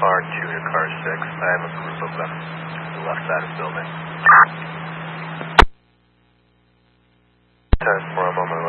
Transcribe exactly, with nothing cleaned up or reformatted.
car two to car six. I have a group of them on the left side of the building. ten four, I'm on my